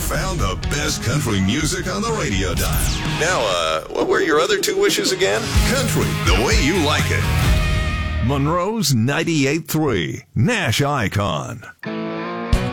found the best country music on the radio dial. Now, what were your other two wishes again? Country, the way you like it. Monroe's 98.3, Nash Icon.